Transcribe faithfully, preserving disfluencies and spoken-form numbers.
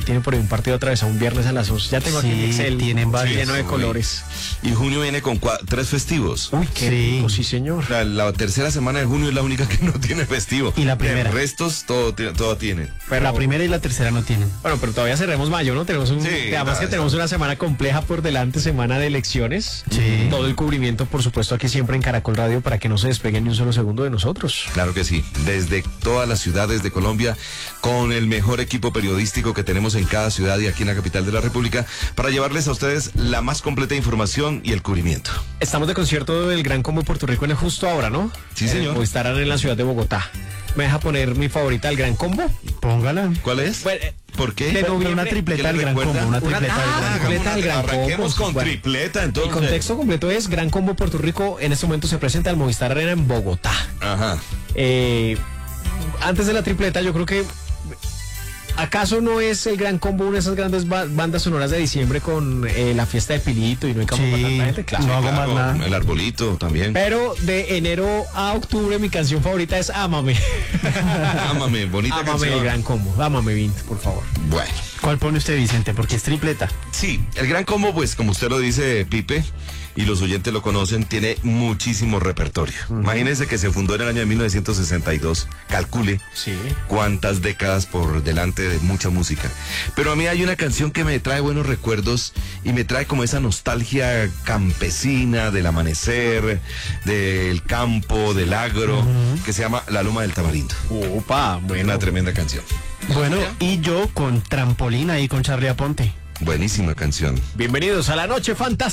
tiene por ahí un partido atravesado un viernes a las once. Ya tengo Sí, aquí en Excel, tienen varios. lleno de Uy. colores. Y junio viene con cua- tres festivos. Uy, qué Sí. rico, sí señor. La, la tercera semana de junio es la única que no tiene festivo. Y la primera. De restos, todo, ti- todo tiene. Pero la primera y la tercera no tienen. Bueno, pero todavía cerremos mayo, ¿no? Tenemos un, Sí, además nada, que tenemos una semana compleja por delante, semana de elecciones. Sí. Todo el cubrimiento, por supuesto, aquí siempre en Caracol Radio para que no se despeguen ni un solo segundo de nosotros. Claro que sí, desde todas las ciudades de Colombia, con el mejor equipo periodístico que tenemos en cada ciudad y aquí en la capital de la República, para llevarles a ustedes la más completa información y el cubrimiento. Estamos de concierto del Gran Combo de Puerto Rico en el justo ahora, ¿no? Sí, señor. O estarán en la ciudad de Bogotá. ¿Me deja poner mi favorita, el Gran Combo? Póngala. ¿Cuál es? Bueno, eh, ¿Por qué? de Pero noviembre. una ¿Qué tripleta le del Gran recuerda? Combo, una Una- tripleta del ah, Gran Combo. tripleta del Gran Arranquemos Combo. con Bueno. tripleta, El entonces. contexto completo es Gran Combo Puerto Rico. En este momento se presenta el Movistar Arena en Bogotá. Ajá. Eh, antes de la tripleta, yo creo que ¿acaso no es el Gran Combo una de esas grandes ba- bandas sonoras de diciembre con eh, la fiesta de Pilito y no hay campo Sí, para tanta gente? Claro. no hago Claro, más nada. el arbolito también. Pero de enero a octubre mi canción favorita es Ámame. Ámame, bonita Ámame canción. el Gran Combo. Ámame, Vint, por favor. Bueno. ¿Cuál pone usted, Vicente? Porque es tripleta. Sí, el Gran Combo, pues como usted lo dice, Pipe, y los oyentes lo conocen, tiene muchísimo repertorio. Imagínense que se fundó en el año de mil novecientos sesenta y dos, calcule Sí. cuántas décadas por delante de mucha música. Pero a mí hay una canción que me trae buenos recuerdos y me trae como esa nostalgia campesina del amanecer, del campo, del agro, que se llama La Loma del Tamarindo. Opa, bueno. Una tremenda canción. Bueno, y yo con Trampolín ahí con Charlie Aponte. Buenísima canción. Bienvenidos a la noche fantástica.